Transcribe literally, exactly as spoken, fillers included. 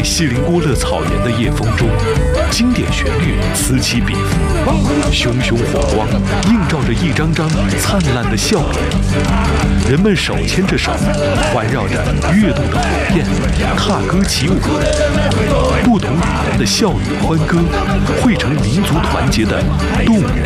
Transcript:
锡林郭勒草原的夜风中，经典旋律此起彼伏，熊熊火光映照着一张张灿烂的笑脸。人们手牵着手，环绕着跃动的火焰，踏歌起舞。不同语言的笑语欢歌，汇成民族团结的动人。